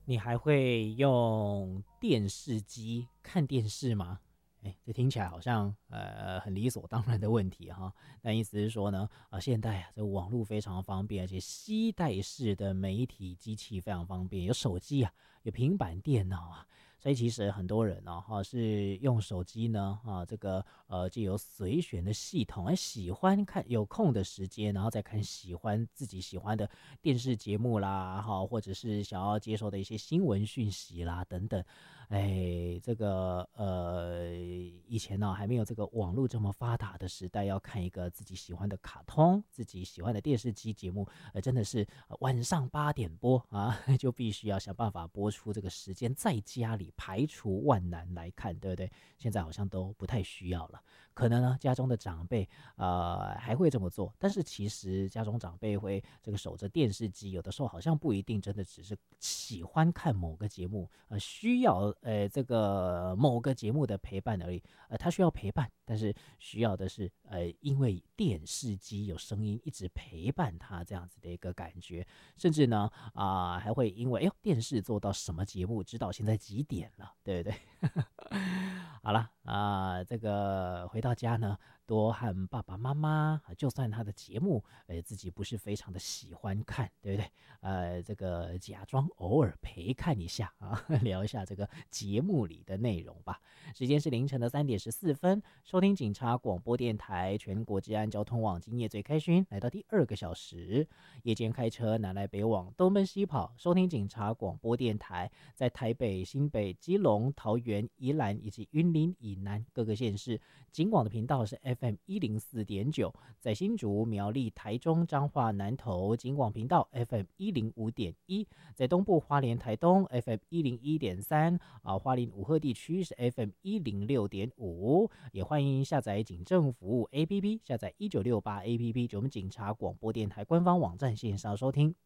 你还会用电视机看电视吗？这听起来好像很理所当然的问题哈。但意思是说呢，现代这网络非常方便，而且携带式的媒体机器非常方便，有手机啊，有平板电脑啊，所以其实很多人呢，是用手机呢，这个就有随选的系统，喜欢看有空的时间，然后再看自己喜欢的电视节目啦，或者是想要接受的一些新闻讯息啦等等。这个以前呢，还没有这个网络这么发达的时代，要看一个自己喜欢的卡通、自己喜欢的电视机节目，真的是晚上8点播啊，就必须要想办法播出这个时间，在家里排除万难来看，对不对？现在好像都不太需要了，可能呢，家中的长辈还会这么做，但是其实家中长辈会这个守着电视机，有的时候好像不一定真的只是喜欢看某个节目，需要这个某个节目的陪伴而已，他需要陪伴，但是需要的是因为电视机有声音一直陪伴他这样子的一个感觉，甚至呢还会因为电视做到什么节目，知道现在几点了，对不对？好了这个回到家呢，多和爸爸妈妈，就算他的节目，自己不是非常的喜欢看，对不对？这个假装偶尔陪看一下啊，聊一下这个节目里的内容吧。时间是凌晨的3:14，收听警察广播电台全国治安交通网，今夜最开勋，来到第2个小时。夜间开车南来北往，东奔西跑，收听警察广播电台，在台北、新北、基隆、桃园、宜兰以及云林以南各个县市，警广的频道是 FM104.9，在新竹、苗栗、台中、彰化、南投警广频道 FM105.1，在东部花莲、台东 FM101.3，花莲武鹤地区是 FM106.5，也欢迎下载警政服务 APP， 下载1968 APP， 就我们警察广播电台官方网站线上收听